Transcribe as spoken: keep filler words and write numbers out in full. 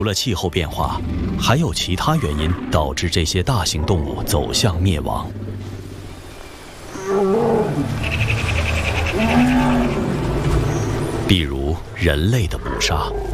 除了气候变化，还有其他原因导致这些大型动物走向灭亡。比如人类的捕杀。